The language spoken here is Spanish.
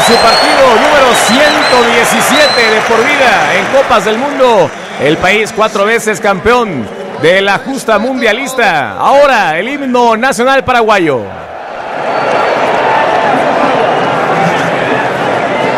su partido número 117 de por vida en Copas del Mundo. El país 4 veces campeón de la justa mundialista. Ahora el himno nacional paraguayo.